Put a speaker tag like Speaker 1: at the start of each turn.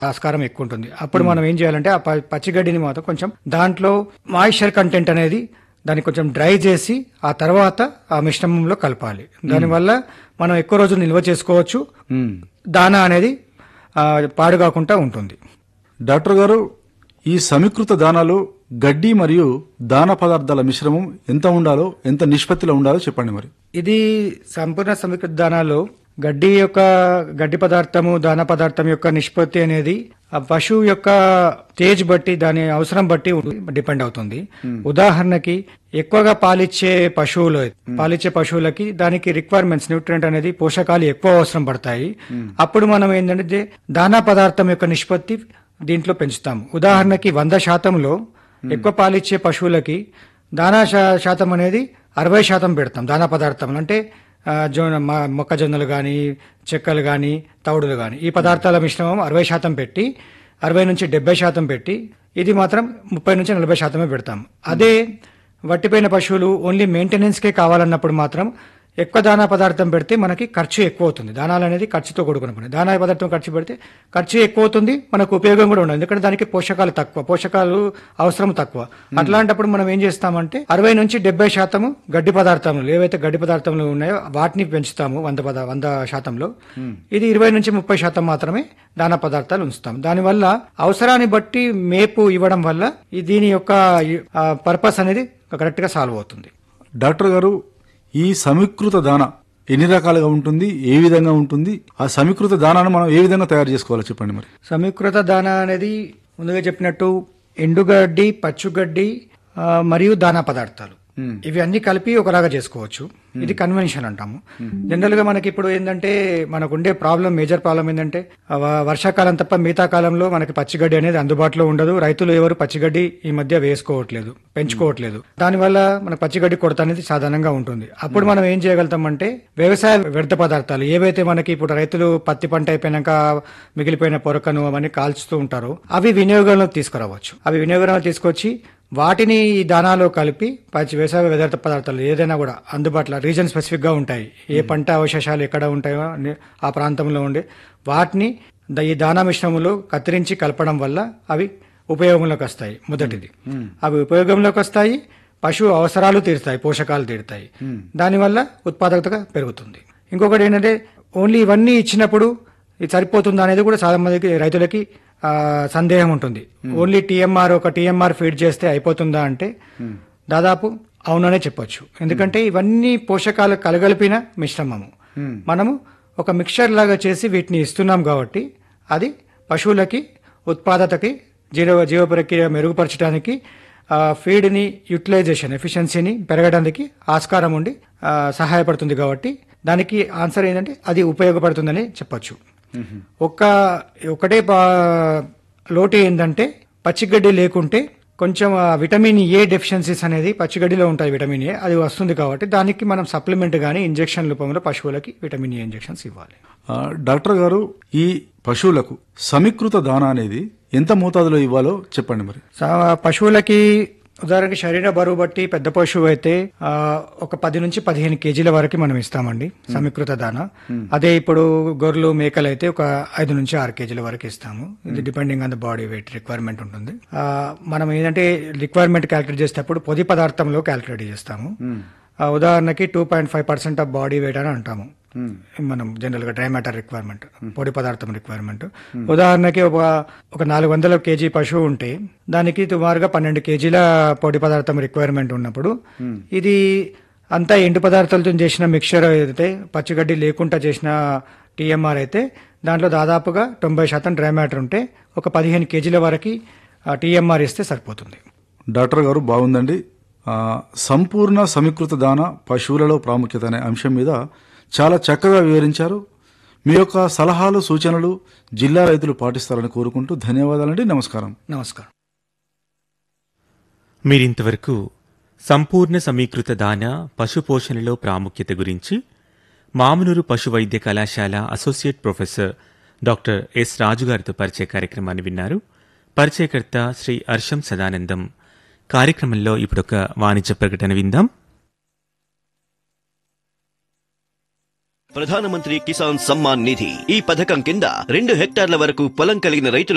Speaker 1: ఆస్కారం ఎక్కువ ఉంటుంది. అప్పుడు మనం ఏం చేయాలంటే ఆ పచ్చిగడ్డిని మాత్రం కొంచెం దాంట్లో మాయిశ్చర్ కంటెంట్ అనేది దాన్ని కొంచెం డ్రై చేసి ఆ తర్వాత ఆ మిశ్రమంలో కలపాలి. దానివల్ల మనం ఎక్కువ రోజులు నిల్వ చేసుకోవచ్చు. దానా అనేది పాడు కాకుండా ఉంటుంది.
Speaker 2: డాక్టర్ గారు, ఈ సమీకృత దానాలు గడ్డి మరియు దాన పదార్థాల మిశ్రమం ఎంత ఉండాలో, ఎంత నిష్పత్తిలో ఉండాలో చెప్పండి. మరి
Speaker 1: ఇది సంపూర్ణ సమీకృత దానాలో గడ్డి పదార్థము దాన పదార్థం యొక్క నిష్పత్తి అనేది ఆ పశువు యొక్క స్టేజ్ బట్టి దాని అవసరం బట్టి డిపెండ్ అవుతుంది. ఉదాహరణకి ఎక్కువగా పాలిచ్చే పశువులకి దానికి రిక్వైర్మెంట్స్ న్యూట్రియంట్ అనేది పోషకాలు ఎక్కువ అవసరం పడతాయి. అప్పుడు మనం ఏంటంటే దానా పదార్థం యొక్క నిష్పత్తి దీంట్లో పెంచుతాము. ఉదాహరణకి 100%లో ఎక్కువ పాలిచ్చే పశువులకి దానా శాతం అనేది 60% పెడతాం. దానా పదార్థం అంటే మొక్కజొన్నలు కానీ, చెక్కలు కానీ, తవుడులు కానీ ఈ పదార్థాల మిశ్రమం 60% పెట్టి 60 నుంచి 70% పెట్టి ఇది మాత్రం 30 నుంచి 40% పెడతాం. అదే వట్టిపోయిన పశువులు ఓన్లీ మెయింటెనెన్స్కే కావాలన్నప్పుడు మాత్రం ఎక్కువ దానా పదార్థం పెడితే మనకి ఖర్చు ఎక్కువ అవుతుంది. దానాలు అనేది ఖర్చుతో కూడుకున్న పని. దానా పదార్థం ఖర్చు పెడితే ఖర్చు ఎక్కువ అవుతుంది, మనకు ఉపయోగం కూడా ఉండదు. ఎందుకంటే దానికి పోషకాలు అవసరం తక్కువ. అట్లాంటప్పుడు మనం ఏం చేస్తామంటే 60 నుంచి 70% గడ్డి పదార్థములు ఏవైతే గడ్డి పదార్థములు ఉన్నాయో వాటిని పెంచుతాము 100%లో. ఇది 20 నుంచి 30% మాత్రమే దానా పదార్థాలు ఉంచుతాం. దానివల్ల అవసరాన్ని బట్టి మేపు ఇవ్వడం వల్ల దీని యొక్క పర్పస్ అనేది కరెక్ట్ గా సాల్వ్ అవుతుంది.
Speaker 2: డాక్టర్ గారు, ఈ సమీకృత దాన ఎన్ని రకాలుగా ఉంటుంది, ఏ విధంగా ఉంటుంది, ఆ సమీకృత దానాన్ని మనం ఏ విధంగా తయారు చేసుకోవాలో చెప్పండి. మరి
Speaker 1: సమీకృత దాన అనేది ముందుగా చెప్పినట్టు ఎండుగడ్డి, పచ్చుగడ్డి మరియు దానా పదార్థాలు ఇవి అన్ని కలిపి ఒకలాగా చేసుకోవచ్చు. ఇది కన్వెన్షన్ అంటాము. జనరల్ గా మనకి ఇప్పుడు ఏంటంటే మనకుండే మేజర్ ప్రాబ్లం ఏంటంటే వర్షాకాలం తప్ప మిగతా కాలంలో మనకి పచ్చిగడ్డి అనేది అందుబాటులో ఉండదు. రైతులు ఎవరు పచ్చిగడ్డి ఈ మధ్య పెంచుకోవట్లేదు. దానివల్ల మనకు పచ్చిగడ్డి కొరత అనేది సాధారణంగా ఉంటుంది. అప్పుడు మనం ఏం చేయగలుగుతామంటే వ్యవసాయ వ్యర్థ పదార్థాలు ఏవైతే మనకి ఇప్పుడు రైతులు పత్తి పంట అయిపోయినాక మిగిలిపోయిన పొరకను అవన్నీ కాల్చుతూ ఉంటారో అవి వినియోగంలోకి తీసుకురావచ్చు. అవి వినియోగంలో తీసుకొచ్చి వాటిని ఈ దానాలో కలిపి వ్యవసాయ వ్యర్థ పదార్థాలు ఏదైనా కూడా అందుబాటులో రీజన్ స్పెసిఫిక్ గా ఉంటాయి. ఏ పంట అవశేషాలు ఎక్కడ ఉంటాయో ఆ ప్రాంతంలో ఉండే వాటిని ఈ దానా మిశ్రమంలో కత్తిరించి కలపడం వల్ల అవి ఉపయోగంలోకి వస్తాయి. మొదటిది అవి ఉపయోగంలోకి వస్తాయి, పశువు అవసరాలు తీరుతాయి, పోషకాలు తీరుతాయి. దానివల్ల ఉత్పాదకత పెరుగుతుంది. ఇంకొకటి ఏంటంటే ఓన్లీ ఇవన్నీ ఇచ్చినప్పుడు ఇది సరిపోతుందా అనేది కూడా చాలా మందికి రైతులకి సందేహం ఉంటుంది. ఓన్లీ ఒక టీఎంఆర్ ఫీడ్ చేస్తే అయిపోతుందా అంటే దాదాపు అవుననే చెప్పొచ్చు. ఎందుకంటే ఇవన్నీ పోషకాలు కలగలిపిన మిశ్రమము. మనము ఒక మిక్చర్ లాగా చేసి వీటిని ఇస్తున్నాం కాబట్టి అది పశువులకి ఉత్పాదకతకి జీవ ప్రక్రియ మెరుగుపరచడానికి ఫీడ్ని యూటిలైజేషన్ ఎఫిషియన్సీని పెరగడానికి ఆస్కారం ఉండి సహాయపడుతుంది. కాబట్టి దానికి ఆన్సర్ ఏంటంటే అది ఉపయోగపడుతుందని చెప్పొచ్చు. ఒకటే లోటు ఏంటంటే పచ్చిగడ్డి లేకుంటే కొంచెం విటమిన్ ఏ డెఫిషియన్సీస్ అనేది పచ్చిగడ్డిలో ఉంటాయి. విటమిన్ ఏ అది వస్తుంది కాబట్టి దానికి మనం సప్లిమెంట్ గానీ ఇంజెక్షన్ రూపంలో పశువులకి విటమిన్ ఏ ఇంజెక్షన్స్ ఇవ్వాలి.
Speaker 2: డాక్టర్ గారు, ఈ పశువులకు సమీకృత దాన అనేది ఎంత మోతాదులో ఇవ్వాలో చెప్పండి. మరి
Speaker 1: పశువులకి ఉదాహరణకి శరీర బరువు బట్టి పెద్ద పశువు అయితే ఒక 10 నుంచి 15 కేజీల వరకు మనం ఇస్తామండి సమీకృత దాన. అదే ఇప్పుడు గొర్రెలు మేకలు అయితే ఒక 5 నుంచి 6 కేజీల వరకు ఇస్తాము. ఇది depending on the body weight requirement ఉంటుంది. మనం ఏంటంటే రిక్వైర్మెంట్ క్యాలిక్యులేట్ చేసేటప్పుడు పొది పదార్థంలో క్యాలిక్యులేట్ చేస్తాము. ఉదాహరణకి 2.5% ఆఫ్ బాడీ వెయిట్ అని అంటాము మనం జనరల్ గా డ్రై మ్యాటర్ రిక్వైర్మెంట్, పొడి పదార్థం రిక్వైర్మెంట్. ఉదాహరణకి ఒక 400 కేజీ పశువు ఉంటే దానికి సుమారుగా 12 కేజీల పొడి పదార్థం రిక్వైర్మెంట్ ఉన్నప్పుడు ఇది అంతా ఎండు పదార్థాలతో చేసిన మిక్చర్ అయితే పచ్చిగడ్డి లేకుండా చేసిన టీఎంఆర్ అయితే దాంట్లో దాదాపుగా 90% డ్రై మ్యాటర్ ఉంటే ఒక 15 కేజీల వరకు టీఎంఆర్ ఇస్తే సరిపోతుంది.
Speaker 2: డాక్టర్ గారు, బాగుందండి. సంపూర్ణ సమీకృత దాన పశువులలో ప్రాముఖ్యత అనే అంశం మీద చాలా చక్కగా వివరించారు. మీ యొక్క సలహాలు, సూచనలు జిల్లా రైతులు పాటిస్తారని కోరుకుంటూ ధన్యవాదాలండి. నమస్కారం.
Speaker 3: మీరింతవరకు సంపూర్ణ సమీకృత దాన పశుపోషణలో ప్రాముఖ్యత గురించి మామునూరు పశు వైద్య కళాశాల అసోసియేట్ ప్రొఫెసర్ డాక్టర్ ఎస్ రాజు గారితో పరిచయ కార్యక్రమాన్ని విన్నారు. పరిచయకర్త శ్రీ అర్షం సదానందం. కార్యక్రమంలో ఇప్పుడొక వాణిజ్య ప్రకటన విందాం.
Speaker 4: ప్రధానమంత్రి కిసాన్ సమ్మాన్ నిధి ఈ పథకం కింద 2 హెక్టార్ల వరకు పొలం కలిగిన రైతులకు